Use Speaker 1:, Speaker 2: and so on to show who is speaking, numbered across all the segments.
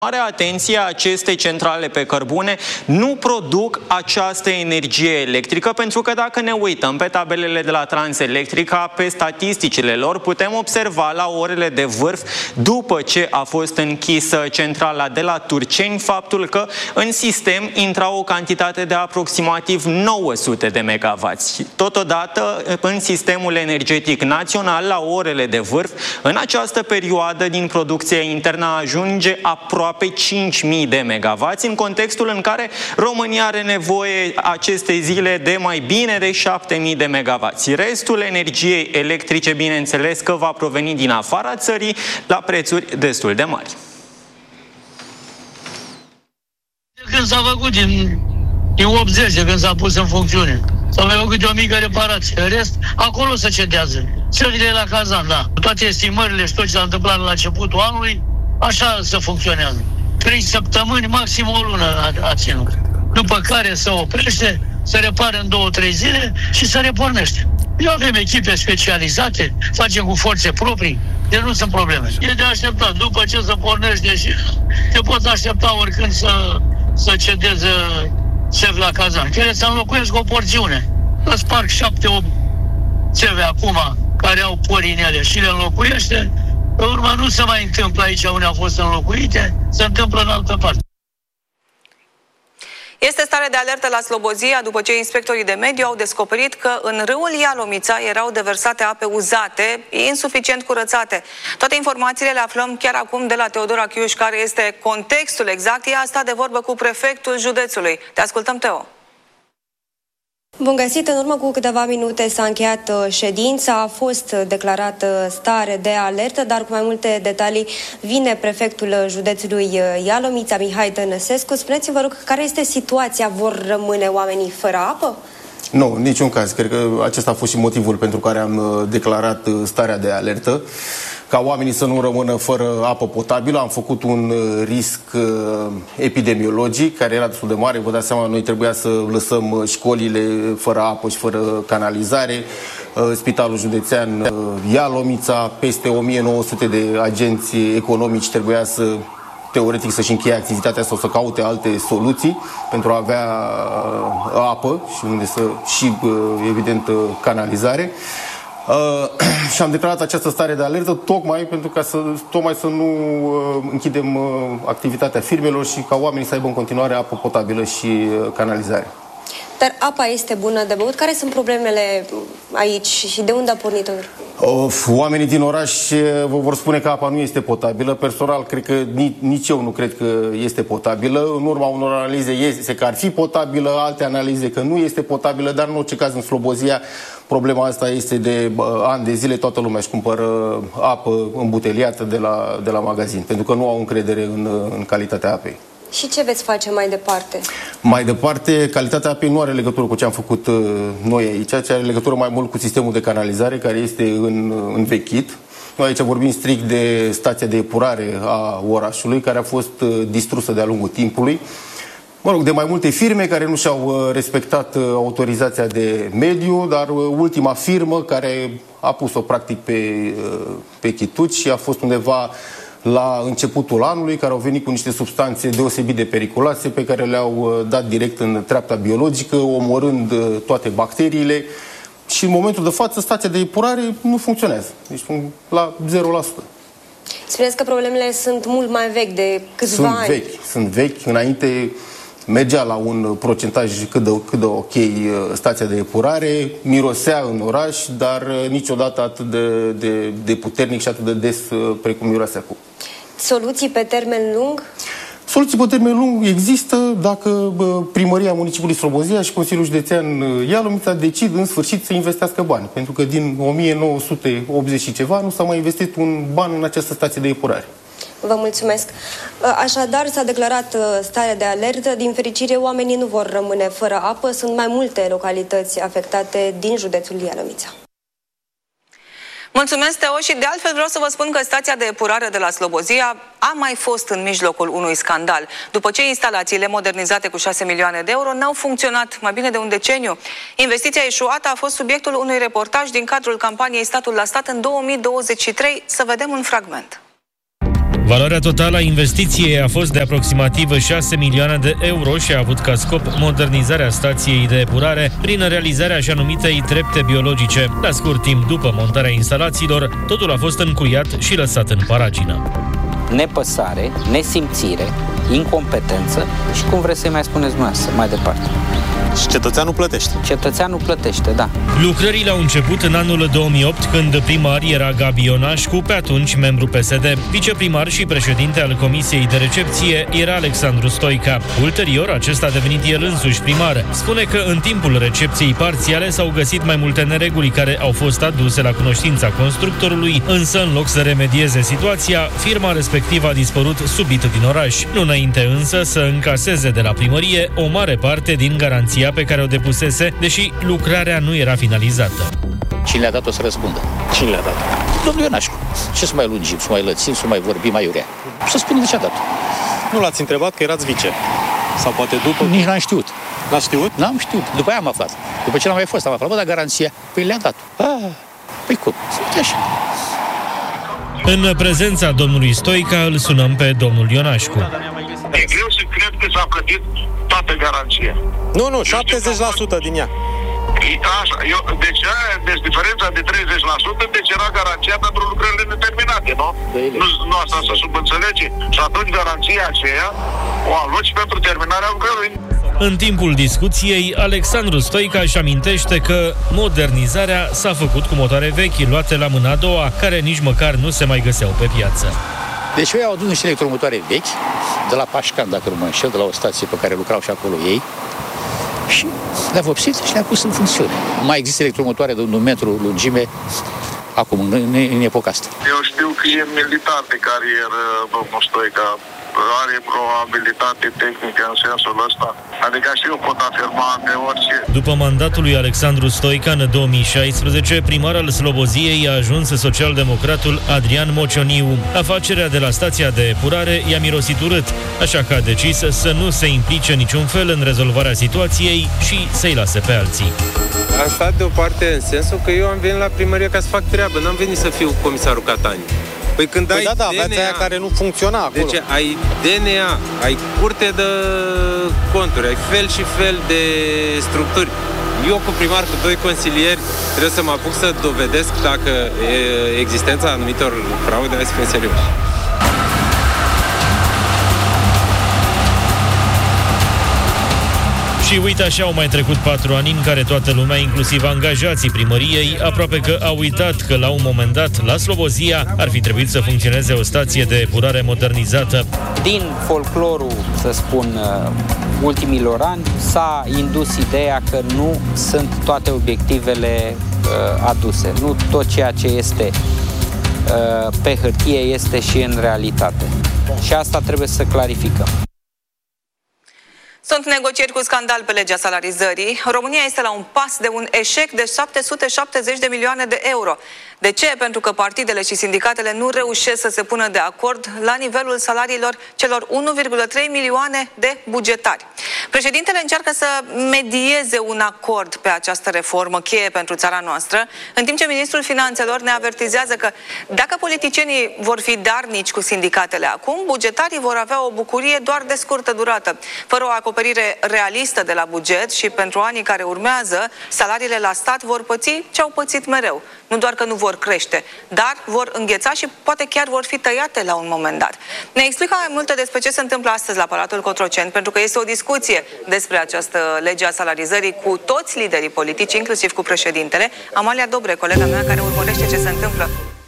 Speaker 1: Mare atenție, aceste centrale pe cărbune nu produc această energie electrică, pentru că dacă ne uităm pe tabelele de la Transelectrica, pe statisticile lor, putem observa la orele de vârf, după ce a fost închisă centrala de la Turceni, faptul că în sistem intra o cantitate de aproximativ 900 de megawatts. Totodată, în sistemul energetic național, la orele de vârf, în această perioadă din producția internă ajunge aproape 5.000 de megawatts, în contextul în care România are nevoie aceste zile de mai bine de 7.000 de megawatts. Restul energiei electrice, bineînțeles, că va proveni din afara țării la prețuri destul de mari.
Speaker 2: Când s-a făcut din 80, când s-a pus în funcțiune, s-a mai făcut o mică reparație. În rest, acolo se cedează. Țările la Kazan, da. Toate estimările și tot ce s-a întâmplat la începutul anului, așa se funcționează. 3 săptămâni, maxim o lună a ținut. După care se oprește, se repară în 2-3 zile și se repornește. Eu avem echipe specializate, facem cu forțe proprii, deci nu sunt probleme. E de așteptat. După ce se pornește și te poți aștepta oricând să cedeze țevi la Kazan. Care să înlocuiesc o porțiune. Îți sparg 7-8 țevi acum care au pori în ele și le înlocuiește. Pe urmă nu se mai întâmplă aici unde au fost înlocuite, se întâmplă în altă parte.
Speaker 3: Este stare de alertă la Slobozia după ce inspectorii de mediu au descoperit că în râul Ialomița erau deversate ape uzate, insuficient curățate. Toate informațiile le aflăm chiar acum de la Teodora Chiuș, care este contextul exact. Ea a stat de vorbă cu prefectul județului. Te ascultăm, Teo.
Speaker 4: Bun găsit, în urmă cu câteva minute s-a încheiat ședința, a fost declarată stare de alertă, dar cu mai multe detalii vine prefectul județului Ialomița, Mihai Tănăsescu. Spuneți-vă, rog, care este situația? Vor rămâne oamenii fără apă?
Speaker 5: Nu, în niciun caz. Cred că acesta a fost și motivul pentru care am declarat starea de alertă. Ca oamenii să nu rămână fără apă potabilă, am făcut un risc epidemiologic care era destul de mare. Vă dați seama, noi trebuia să lăsăm școlile fără apă și fără canalizare. Spitalul județean Ialomița, peste 1900 de agenți economici trebuia să, teoretic, să-și încheie activitatea sau să caute alte soluții pentru a avea apă și unde și evident, canalizare. Și am declarat această stare de alertă tocmai să nu închidem activitatea firmelor și ca oamenii să aibă în continuare apă potabilă și canalizare.
Speaker 4: Dar apa este bună de băut? Care sunt problemele aici și de unde a pornit-o?
Speaker 5: Oamenii din oraș vă vor spune că apa nu este potabilă. Personal, cred că nici eu nu cred că este potabilă. În urma unor analize este că ar fi potabilă, alte analize că nu este potabilă, dar în orice caz în Slobozia problema asta este de ani de zile. Toată lumea își cumpără apă îmbuteliată de la magazin, pentru că nu au încredere în calitatea apei.
Speaker 4: Și ce veți face mai departe?
Speaker 5: Mai departe, calitatea apei nu are legătură cu ce am făcut noi aici, ci are legătură mai mult cu sistemul de canalizare, care este învechit. Noi aici vorbim strict de stația de epurare a orașului, care a fost distrusă de-a lungul timpului. Mă rog, de mai multe firme care nu și-au respectat autorizația de mediu, dar ultima firmă care a pus-o practic pe chituci și a fost undeva la începutul anului, care au venit cu niște substanțe deosebit de periculoase pe care le-au dat direct în treapta biologică, omorând toate bacteriile și în momentul de față stația de epurare nu funcționează. Deci la 0%.
Speaker 4: Spuneți că problemele sunt mult mai vechi, de câțiva ani.
Speaker 5: Sunt vechi. Înainte mergea la un procentaj cât de ok stația de epurare, mirosea în oraș, dar niciodată atât de puternic și atât de des precum miroase acum.
Speaker 4: Soluții pe termen lung?
Speaker 5: Soluții pe termen lung există dacă Primăria Municipiului Slobozia și Consiliul Județean Ialomița decid în sfârșit să investească bani. Pentru că din 1980 și ceva nu s-a mai investit un ban în această stație de epurare.
Speaker 4: Vă mulțumesc. Așadar, s-a declarat stare de alertă. Din fericire, oamenii nu vor rămâne fără apă. Sunt mai multe localități afectate din județul Ialomița.
Speaker 3: Mulțumesc, Teo, și de altfel vreau să vă spun că stația de epurare de la Slobozia a mai fost în mijlocul unui scandal. După ce instalațiile modernizate cu 6 milioane de euro n-au funcționat mai bine de un deceniu, investiția eșuată a fost subiectul unui reportaj din cadrul campaniei Statul la Stat în 2023. Să vedem un fragment.
Speaker 6: Valoarea totală a investiției a fost de aproximativ 6 milioane de euro și a avut ca scop modernizarea stației de epurare prin realizarea așa numitei trepte biologice. La scurt timp după montarea instalațiilor, totul a fost încuiat și lăsat în paragină.
Speaker 7: Nepăsare, nesimțire, incompetență și cum vreți să-i mai spuneți dumneavoastră mai departe.
Speaker 8: Și cetățeanul plătește.
Speaker 7: Cetățeanul plătește, da.
Speaker 6: Lucrările au început în anul 2008, când primar era Gabi Ionașcu, pe atunci membru PSD. Viceprimar și președinte al Comisiei de Recepție era Alexandru Stoica. Ulterior, acesta a devenit el însuși primar. Spune că în timpul recepției parțiale s-au găsit mai multe nereguli care au fost aduse la cunoștința constructorului, însă în loc să remedieze situația, firma respectivă a dispărut subit din oraș. Nu înainte însă să încaseze de la primărie o mare parte din garanția pe care o depusese, deși lucrarea nu era finalizată.
Speaker 9: Cine le-a dat-o să răspundă?
Speaker 8: Cine le-a dat?
Speaker 9: Domnul Ionașcu. Ce să mai lungim, să mai lățim, să mai vorbim mai urea? Să spună de ce a dat.
Speaker 8: Nu l-ați întrebat că erați vice? Sau poate după?
Speaker 9: Nici n-am știut.
Speaker 8: N-ați știut?
Speaker 9: N-am știut. După aia am aflat. După ce n-am mai fost, am aflat. Bă, dar garanția? Păi le-a dat. Păi cum? Să așa.
Speaker 6: În prezența domnului Stoica îl sunăm pe domnul Ionașcu.
Speaker 10: E greu să cred că s-a plătit toată garanția.
Speaker 8: Nu, 70% din ea.
Speaker 10: Așa, deci diferența de 30%, deci era garanția pentru lucrările neterminate, nu? Nu asta să subînțelege. Și atunci garanția aceea o aloci pentru terminarea lucrării.
Speaker 6: În timpul discuției, Alexandru Stoica își amintește că modernizarea s-a făcut cu motoare vechi, luate la mâna a doua, care nici măcar nu se mai găseau pe piață.
Speaker 9: Deci ei au adus niște electromotoare vechi, de la Pașcan, dacă nu mă înșel, de la o stație pe care lucrau și acolo ei, și le-a vopsit și le-a pus în funcțiune. Nu mai există electromotoare de 1 metru lungime acum, în epoca asta.
Speaker 10: Eu știu că e militar de carieră, domnul Stoica, are probabilitate tehnică în sensul ăsta. Adică și eu pot afirma de orice.
Speaker 6: După mandatul lui Alexandru Stoica în 2016, primar al Sloboziei a ajuns socialdemocratul Adrian Mocioniu. Afacerea de la stația de epurare i-a mirosit urât, așa că a decis să nu se implice niciun fel în rezolvarea situației și să-i lase pe alții.
Speaker 11: Am stat deoparte în sensul că eu am venit la primărie ca să fac treabă, n-am venit să fiu comisarul Catani. Păi când ai
Speaker 8: da, aveați aia care nu funcționa acolo.
Speaker 11: Deci ai DNA, ai curte de conturi, ai fel și fel de structuri. Eu cu primar, cu 2 consilieri, trebuie să mă apuc să dovedesc dacă existența anumitor fraude, hai să fim serioși.
Speaker 6: Și uite, așa au mai trecut 4 ani în care toată lumea, inclusiv angajații primăriei, aproape că au uitat că la un moment dat, la Slobozia, ar fi trebuit să funcționeze o stație de epurare modernizată.
Speaker 7: Din folclorul, să spun, ultimilor ani, s-a indus ideea că nu sunt toate obiectivele aduse. Nu tot ceea ce este pe hârtie este și în realitate. Și asta trebuie să clarificăm.
Speaker 3: Sunt negocieri cu scandal pe legea salarizării. România este la un pas de un eșec de 770 de milioane de euro. De ce? Pentru că partidele și sindicatele nu reușesc să se pună de acord la nivelul salariilor celor 1,3 milioane de bugetari. Președintele încearcă să medieze un acord pe această reformă cheie pentru țara noastră, în timp ce ministrul finanțelor ne avertizează că dacă politicienii vor fi darnici cu sindicatele acum, bugetarii vor avea o bucurie doar de scurtă durată. Fără o acoperire realistă de la buget și pentru anii care urmează, salariile la stat vor păți ce au pățit mereu. Nu doar că nu vor crește, dar vor îngheța și poate chiar vor fi tăiate la un moment dat. Ne explică mai multe despre ce se întâmplă astăzi la Palatul Cotroceni, pentru că este o discuție despre această lege a salarizării cu toți liderii politici, inclusiv cu președintele. Amalia Dobre, colega mea, care urmărește ce se întâmplă.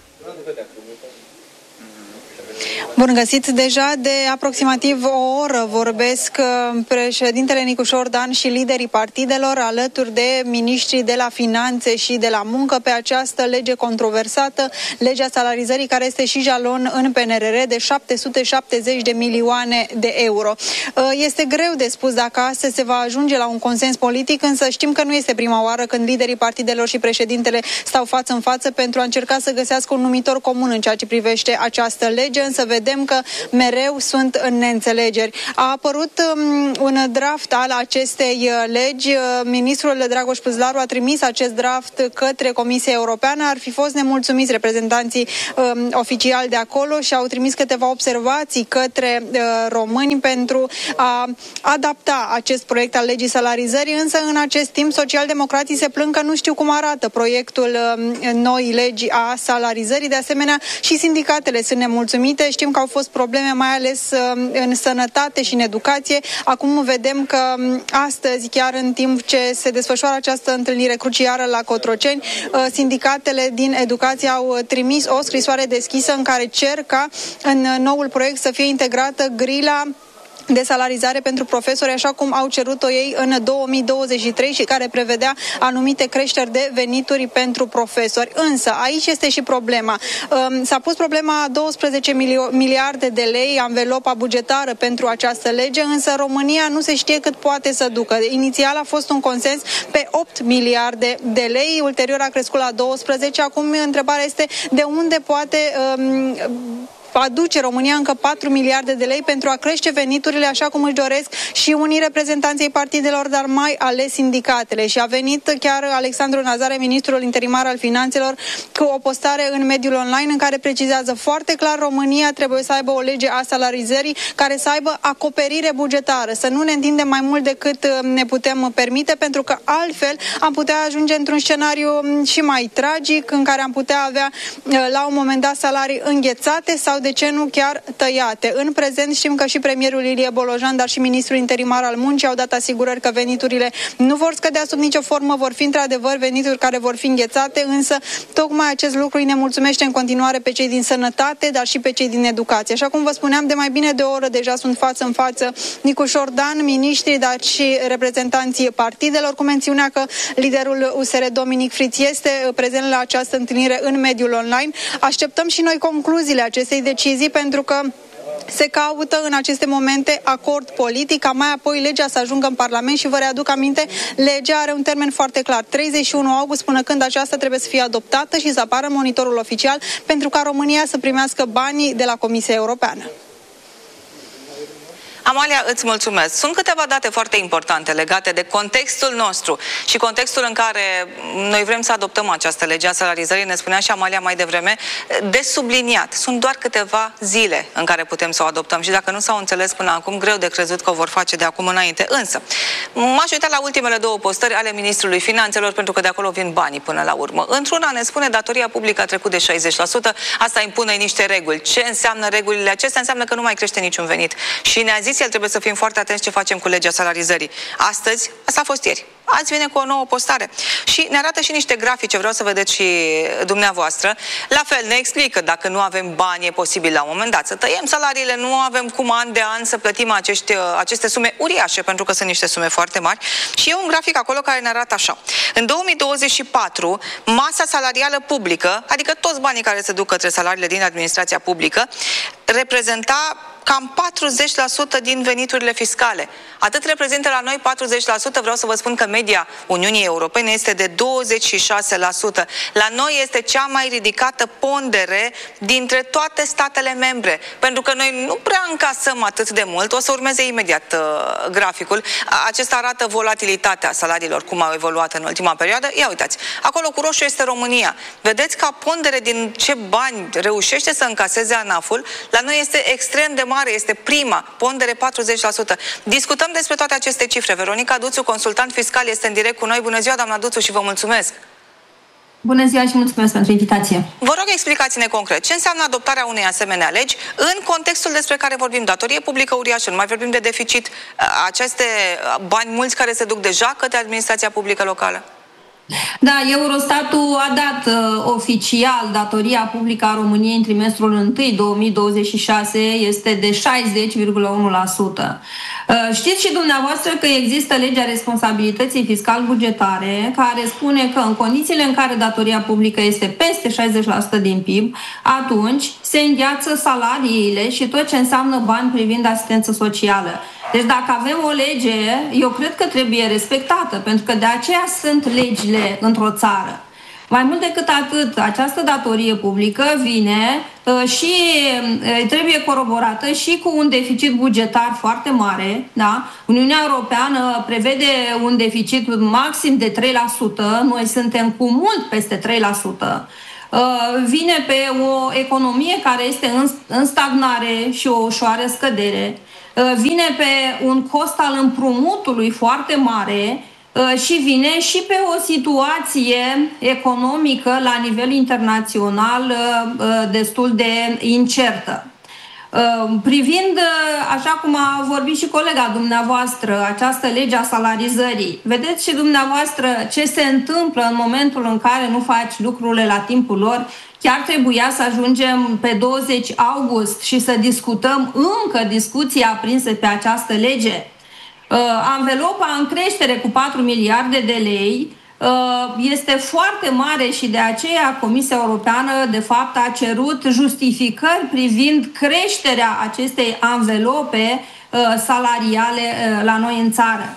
Speaker 12: Bun găsit! Deja de aproximativ o oră vorbesc președintele Nicușor Dan și liderii partidelor alături de miniștrii de la Finanțe și de la Muncă pe această lege controversată, legea salarizării, care este și jalon în PNRR de 770 de milioane de euro. Este greu de spus dacă astăzi se va ajunge la un consens politic, însă știm că nu este prima oară când liderii partidelor și președintele stau față în față pentru a încerca să găsească un numitor comun în ceea ce privește această lege, însă vedem vedem că mereu sunt în neînțelegeri. A apărut un draft al acestei legi. Ministrul Dragoș Păzlaru a trimis acest draft către Comisia Europeană. Ar fi fost nemulțumiți reprezentanții oficiali de acolo și au trimis câteva observații către români pentru a adapta acest proiect al legii salarizării, însă în acest timp socialdemocrații se plâng că nu știu cum arată proiectul noi legi a salarizării. De asemenea, și sindicatele sunt nemulțumite. Știm că au fost probleme mai ales în sănătate și în educație. Acum vedem că astăzi, chiar în timp ce se desfășoară această întâlnire crucială la Cotroceni, sindicatele din educație au trimis o scrisoare deschisă în care cer ca în noul proiect să fie integrată grila de salarizare pentru profesori, așa cum au cerut-o ei în 2023 și care prevedea anumite creșteri de venituri pentru profesori. Însă, aici este și problema. S-a pus problema 12 miliarde de lei, anvelopa bugetară pentru această lege, însă România nu se știe cât poate să ducă. Inițial a fost un consens pe 8 miliarde de lei, ulterior a crescut la 12. Acum întrebarea este de unde poate aduce România încă 4 miliarde de lei pentru a crește veniturile așa cum își doresc și unii reprezentanții partidelor, dar mai ales sindicatele. Și a venit chiar Alexandru Nazare, ministrul interimar al finanțelor, cu o postare în mediul online în care precizează foarte clar: România trebuie să aibă o lege a salarizării care să aibă acoperire bugetară, să nu ne întindem mai mult decât ne putem permite, pentru că altfel am putea ajunge într-un scenariu și mai tragic în care am putea avea la un moment dat salarii înghețate sau, de ce nu, chiar tăiate. În prezent știm că și premierul Ilie Bolojan, dar și ministrul interimar al muncii au dat asigurări că veniturile nu vor scădea sub nicio formă, vor fi într-adevăr venituri care vor fi înghețate, însă tocmai acest lucru îi nemulțumește în continuare pe cei din sănătate, dar și pe cei din educație. Așa cum vă spuneam, de mai bine de o oră deja sunt față în față Nicușor Dan, miniștrii, dar și reprezentanții partidelor, cu mențiunea că liderul USR Dominic Friț este prezent la această întâlnire în mediul online. Așteptăm și noi concluziile acestei decizii, pentru că se caută în aceste momente acord politic, ca mai apoi legea să ajungă în Parlament. Și vă readuc aminte, legea are un termen foarte clar: 31 august, până când aceasta trebuie să fie adoptată și să apară în monitorul oficial, pentru ca România să primească banii de la Comisia Europeană.
Speaker 3: Amalia, îți mulțumesc. Sunt câteva date foarte importante legate de contextul nostru și contextul în care noi vrem să adoptăm această lege a salarizării. Ne spunea și Amalia mai devreme, de subliniat. Sunt doar câteva zile în care putem să o adoptăm și dacă nu s-au înțeles până acum, greu de crezut că o vor face de acum înainte. Însă, m-aș uita la ultimele două postări ale Ministrului Finanțelor, pentru că de acolo vin banii până la urmă. Într-una ne spune: datoria publică a trecut de 60%, asta impune niște reguli. Ce înseamnă regulile acestea? Înseamnă că nu mai crește niciun venit. Și ne-a zis el, trebuie să fim foarte atenți ce facem cu legea salarizării. Astăzi, asta a fost ieri. Azi vine cu o nouă postare. Și ne arată și niște grafice, vreau să vedeți și dumneavoastră. La fel, ne explică dacă nu avem bani, e posibil la un moment dat să tăiem salariile, nu avem cum an de an să plătim aceste sume uriașe, pentru că sunt niște sume foarte mari. Și e un grafic acolo care ne arată așa. În 2024, masa salarială publică, adică toți banii care se duc către salariile din administrația publică, reprezenta cam 40% din veniturile fiscale. Atât reprezintă la noi 40%, vreau să vă spun că media Uniunii Europene este de 26%. La noi este cea mai ridicată pondere dintre toate statele membre, pentru că noi nu prea încasăm atât de mult. O să urmeze imediat graficul. Acesta arată volatilitatea salariilor, cum au evoluat în ultima perioadă. Ia uitați, acolo cu roșu este România. Vedeți ca pondere din ce bani reușește să încaseze ANAF-ul, la noi este extrem de mare, este prima, pondere 40%. Discutăm despre toate aceste cifre. Veronica Duțu, consultant fiscal, este în direct cu noi. Bună ziua, doamna Duțu, și vă mulțumesc!
Speaker 13: Bună ziua și mulțumesc pentru invitație!
Speaker 3: Vă rog, explicați-ne concret ce înseamnă adoptarea unei asemenea legi în contextul despre care vorbim: datorie publică uriașă, nu mai vorbim de deficit, aceste bani mulți care se duc deja către administrația publică locală.
Speaker 13: Da, Eurostatul a dat oficial datoria publică a României în trimestrul 1 2026 este de 60,1%. Știți și dumneavoastră că există legea responsabilității fiscal-bugetare care spune că în condițiile în care datoria publică este peste 60% din PIB, atunci se îngheață salariile și tot ce înseamnă bani privind asistență socială. Deci dacă avem o lege, eu cred că trebuie respectată, pentru că de aceea sunt legile într-o țară. Mai mult decât atât, această datorie publică vine și trebuie coroborată și cu un deficit bugetar foarte mare. Da? Uniunea Europeană prevede un deficit maxim de 3%, noi suntem cu mult peste 3%. Vine pe o economie care este în stagnare și o ușoară scădere, vine pe un cost al împrumutului foarte mare și vine și pe o situație economică la nivel internațional destul de incertă. Privind, așa cum a vorbit și colega dumneavoastră, această lege a salarizării, vedeți și dumneavoastră ce se întâmplă în momentul în care nu faci lucrurile la timpul lor. Chiar trebuia să ajungem pe 20 august și să discutăm încă discuții aprinse pe această lege. Anvelopa în creștere cu 4 miliarde de lei este foarte mare și de aceea Comisia Europeană de fapt a cerut justificări privind creșterea acestei anvelope salariale la noi în țară.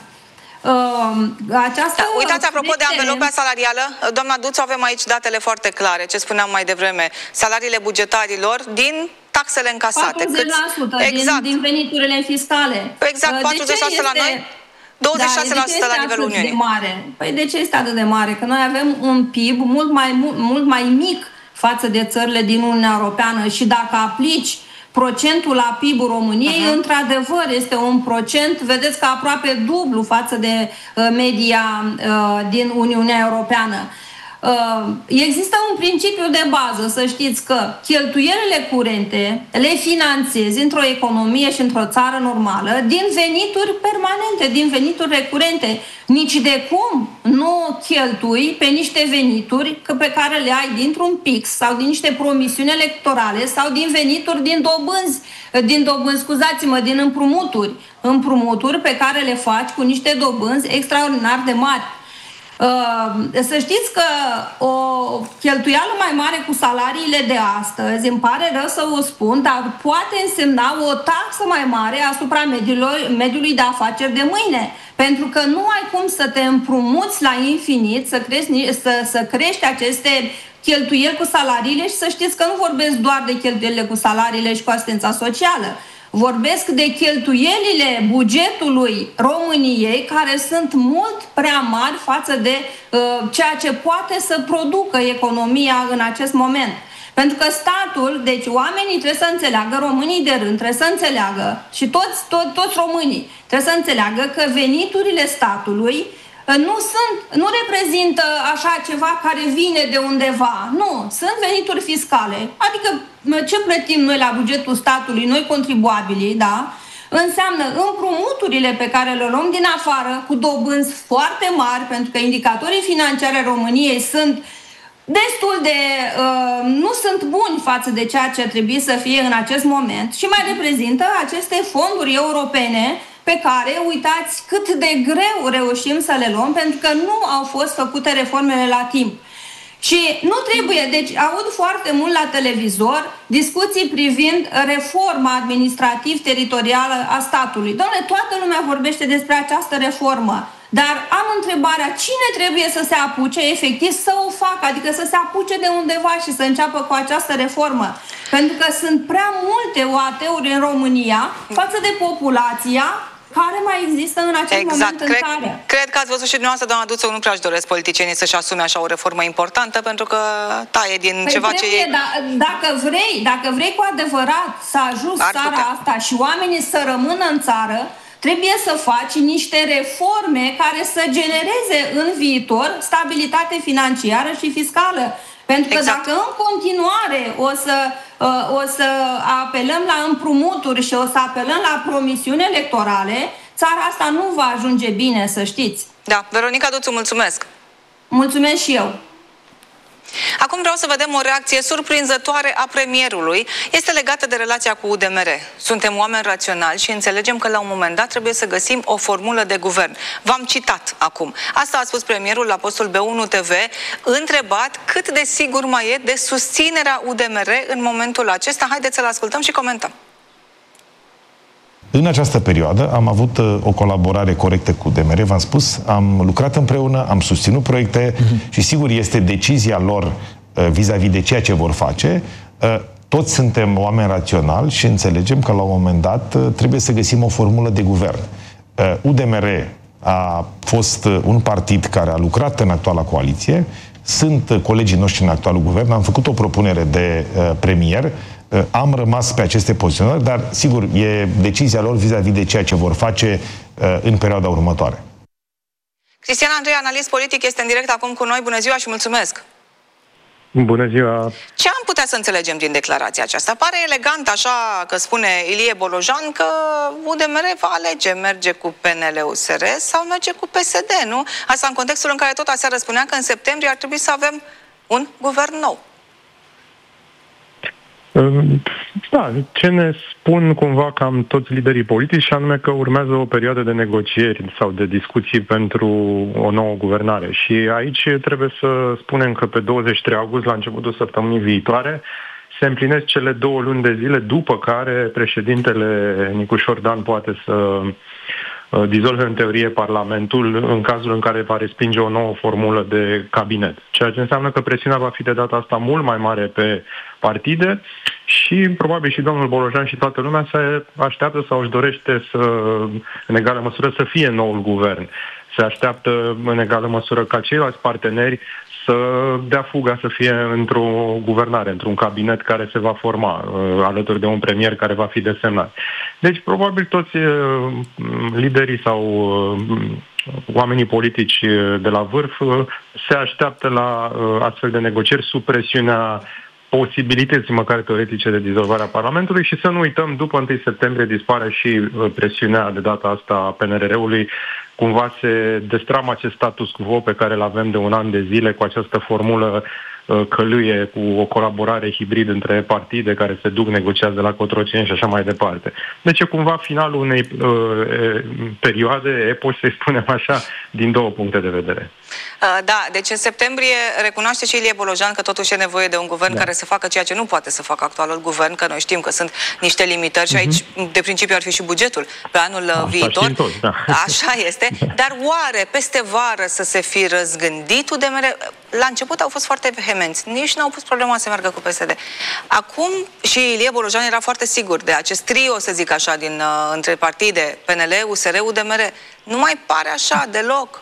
Speaker 3: Uitați, apropo de anvelopa salarială, doamna Duțu, avem aici datele foarte clare, ce spuneam mai devreme, salariile bugetarilor din taxele încasate.
Speaker 13: 40% din veniturile fiscale.
Speaker 3: Exact, 46% la noi, 26% la nivelul Uniunii.
Speaker 13: Păi de ce este atât de mare? Că noi avem un PIB mult mai mic față de țările din Uniunea Europeană și dacă aplici procentul la PIB-ul României, într-adevăr, este un procent, vedeți că aproape dublu față de media din Uniunea Europeană. Există un principiu de bază, să știți că cheltuielile curente le finanțezi într-o economie și într-o țară normală din venituri permanente, din venituri recurente. Nici de cum nu cheltui pe niște venituri pe care le ai dintr-un pix sau din niște promisiuni electorale sau din venituri din dobânzi, scuzați-mă, din împrumuturi pe care le faci cu niște dobânzi extraordinar de mari. Să știți că o cheltuială mai mare cu salariile de astăzi, îmi pare rău să o spun, dar poate însemna o taxă mai mare asupra mediului de afaceri de mâine. Pentru că nu ai cum să te împrumuți la infinit, să crești aceste cheltuieli cu salariile și să știți că nu vorbesc doar de cheltuielile cu salariile și cu asistența socială. Vorbesc de cheltuielile bugetului României, care sunt mult prea mari față de ceea ce poate să producă economia în acest moment. Pentru că statul, deci oamenii trebuie să înțeleagă, românii de rând trebuie să înțeleagă și toți românii trebuie să înțeleagă că veniturile statului nu reprezintă așa ceva care vine de undeva. Nu, sunt venituri fiscale. Adică ce plătim noi la bugetul statului, noi contribuabilii, da? Înseamnă împrumuturile pe care le luăm din afară cu dobânzi foarte mari, pentru că indicatorii financiari ai României sunt destul de... nu sunt buni față de ceea ce trebuie să fie în acest moment și mai reprezintă aceste fonduri europene pe care, uitați cât de greu reușim să le luăm, pentru că nu au fost făcute reformele la timp. Și nu trebuie, deci aud foarte mult la televizor discuții privind reforma administrativ-teritorială a statului. Doamne, toată lumea vorbește despre această reformă, dar am întrebarea, cine trebuie să se apuce efectiv să o facă, adică să se apuce de undeva și să înceapă cu această reformă? Pentru că sunt prea multe OAT-uri în România față de populația care mai există în acest moment în țară.
Speaker 3: Cred că ați văzut și dumneavoastră, doamna Duțu, nu prea-și doresc politicienii să-și asume așa o reformă importantă, pentru că taie din ceva ce e...
Speaker 13: Dacă vrei cu adevărat să ajuți țara asta și oamenii să rămână în țară, trebuie să faci niște reforme care să genereze în viitor stabilitate financiară și fiscală. Pentru că dacă în continuare o să apelăm la împrumuturi și o să apelăm la promisiuni electorale, țara asta nu va ajunge bine, să știți.
Speaker 3: Da, Veronica Duțu, mulțumesc!
Speaker 13: Mulțumesc și eu!
Speaker 3: Acum vreau să vedem o reacție surprinzătoare a premierului. Este legată de relația cu UDMR. Suntem oameni raționali și înțelegem că la un moment dat trebuie să găsim o formulă de guvern. V-am citat acum. Asta a spus premierul la postul B1 TV, întrebat cât de sigur mai e de susținerea UDMR în momentul acesta. Haideți să-l ascultăm și comentăm.
Speaker 14: În această perioadă am avut o colaborare corectă cu UDMR, v-am spus, am lucrat împreună, am susținut proiecte și sigur este decizia lor vis-a-vis de ceea ce vor face. Toți suntem oameni raționali și înțelegem că la un moment dat trebuie să găsim o formulă de guvern. UDMR a fost un partid care a lucrat în actuala coaliție, sunt colegii noștri în actualul guvern, am făcut o propunere de premier, am rămas pe aceste poziționări, dar sigur e decizia lor vis-a-vis de ceea ce vor face în perioada următoare.
Speaker 3: Cristian Andrei, analist politic, este în direct acum cu noi. Bună ziua și mulțumesc!
Speaker 15: Bună ziua!
Speaker 3: Ce am putea să înțelegem din declarația aceasta? Pare elegant, așa că spune Ilie Bolojan, că UDMR va alege, merge cu PNL-USR sau merge cu PSD, nu? Asta în contextul în care tot aseară spunea că în septembrie ar trebui să avem un guvern nou.
Speaker 15: Da, ce ne spun cumva cam toți liderii politici, și anume că urmează o perioadă de negocieri sau de discuții pentru o nouă guvernare. Și aici trebuie să spunem că pe 23 august, la începutul săptămânii viitoare, se împlinesc cele 2 luni de zile după care președintele Nicușor Dan poate să dizolve în teorie Parlamentul în cazul în care va respinge o nouă formulă de cabinet. Ceea ce înseamnă că presiunea va fi de data asta mult mai mare pe partide și probabil și domnul Bolojan și toată lumea se așteaptă sau își dorește să, în egală măsură, să fie noul guvern. Se așteaptă în egală măsură ca ceilalți parteneri să dea fuga să fie într-o guvernare, într-un cabinet care se va forma alături de un premier care va fi desemnat. Deci, probabil toți liderii sau oamenii politici de la vârf se așteaptă la astfel de negocieri sub presiunea posibilității măcar teoretice de dizolvare a Parlamentului și să nu uităm, după 1 septembrie dispare și presiunea de data asta a PNRR-ului, cumva se destramă acest status quo pe care îl avem de un an de zile cu această formulă călâie, cu o colaborare hibrid între partide care se duc, negociază la Cotroceni și așa mai departe. Deci e cumva finalul unei perioade, epoci, să-i spunem așa, din 2 puncte de vedere.
Speaker 3: Da, deci în septembrie recunoaște și Ilie Bolojan că totuși e nevoie de un guvern care să facă ceea ce nu poate să facă actualul guvern, că noi știm că sunt niște limitări și aici, de principiu, ar fi și bugetul pe anul viitor. Toți, da. Așa este. Dar oare peste vară să se fi răzgândit UDMR? La început au fost foarte vehemenți. Nici n-au pus problema să meargă cu PSD. Acum și Ilie Bolojan era foarte sigur de acest trio, să zic așa, între partide PNL, USR, UDMR. Nu mai pare așa deloc.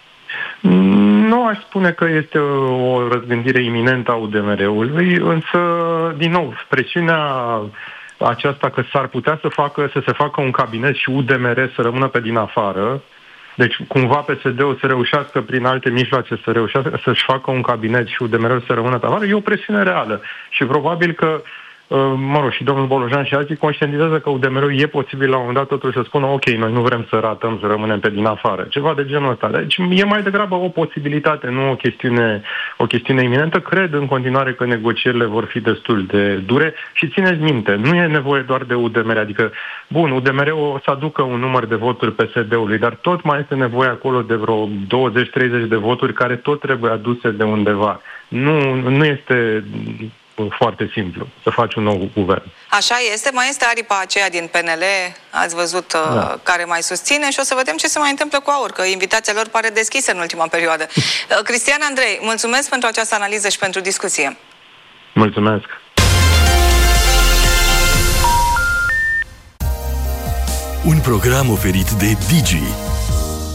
Speaker 15: Nu aș spune că este o răzgândire iminentă a UDMR-ului, însă, din nou, presiunea aceasta că s-ar putea să se facă un cabinet și UDMR să rămână pe din afară, deci cumva PSD-ul să reușească prin alte mijloace să-și facă un cabinet și UDMR-ul să rămână pe afară, e o presiune reală. Și probabil că și domnul Bolojan și alții conștientizează că UDMR-ul e posibil la un moment dat totuși să spună ok, noi nu vrem să ratăm, să rămânem pe din afară. Ceva de genul ăsta. Deci e mai degrabă o posibilitate, nu o chestiune iminentă. Cred în continuare că negocierile vor fi destul de dure și țineți minte, nu e nevoie doar de UDMR, adică, bun, UDMR-ul o să aducă un număr de voturi PSD-ului, dar tot mai este nevoie acolo de vreo 20-30 de voturi care tot trebuie aduse de undeva. Nu este foarte simplu să faci un nou guvern.
Speaker 3: Așa este, mai este aripa aceea din PNL, ați văzut, care mai susține și o să vedem ce se mai întâmplă cu AUR, că invitația lor pare deschisă în ultima perioadă. Cristian Andrei, mulțumesc pentru această analiză și pentru discuție.
Speaker 15: Mulțumesc!
Speaker 16: Un program oferit de Digi,